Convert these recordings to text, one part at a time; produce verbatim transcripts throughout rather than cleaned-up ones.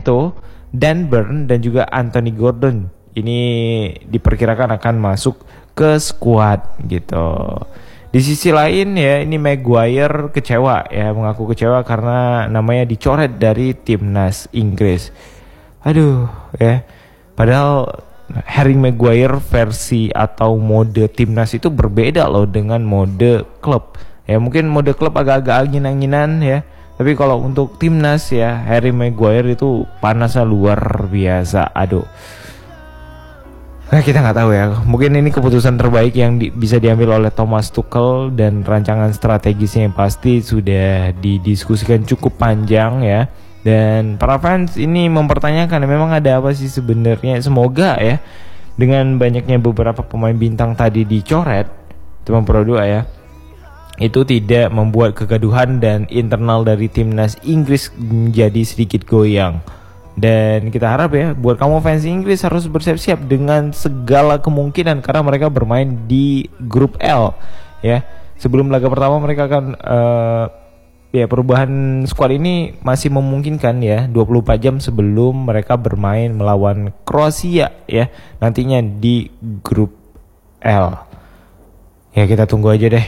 Neto, Dan Burn, dan juga Anthony Gordon. Ini diperkirakan akan masuk ke skuad gitu. Di sisi lain ya, ini Maguire kecewa ya, mengaku kecewa karena namanya dicoret dari timnas Inggris. Aduh ya, padahal Harry Maguire versi atau mode timnas itu berbeda loh dengan mode klub. Ya mungkin mode klub agak-agak angin-anginan ya, tapi kalau untuk timnas ya, Harry Maguire itu panasnya luar biasa. Aduh. Nah kita nggak tahu ya, mungkin ini keputusan terbaik yang di, bisa diambil oleh Thomas Tuchel, dan rancangan strategisnya yang pasti sudah didiskusikan cukup panjang ya. Dan para fans ini mempertanyakan memang ada apa sih sebenarnya. Semoga ya dengan banyaknya beberapa pemain bintang tadi dicoret, teman Pro dua ya, itu tidak membuat kegaduhan dan internal dari timnas Inggris menjadi sedikit goyang. Dan kita harap ya, buat kamu fans Inggris harus bersiap-siap dengan segala kemungkinan, karena mereka bermain di grup L ya. Sebelum laga pertama mereka akan uh, ya, perubahan skuad ini masih memungkinkan ya, dua puluh empat jam sebelum mereka bermain melawan Kroasia ya, nantinya di grup L. Ya kita tunggu aja deh.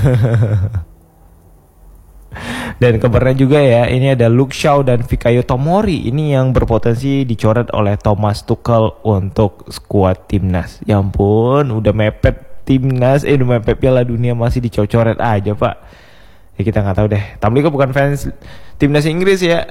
Dan kabarnya juga ya, ini ada Luke Shaw dan Fikayo Tomori ini yang berpotensi dicoret oleh Thomas Tuchel untuk skuad timnas. Ya ampun, udah mepet timnas, eh udah mepet Piala Dunia masih dicoret aja pak. Ya kita nggak tahu deh. Tamliko bukan fans timnas Inggris ya.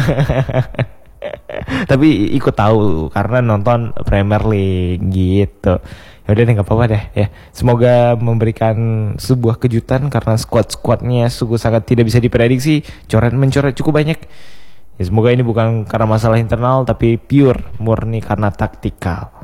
Tapi ikut tahu karena nonton Premier League gitu. Ya udah deh, nggak apa-apa deh ya. Semoga memberikan sebuah kejutan karena squad-squadnya sungguh sangat tidak bisa diprediksi. Coret mencoret cukup banyak. Ya semoga ini bukan karena masalah internal tapi pure murni karena taktikal.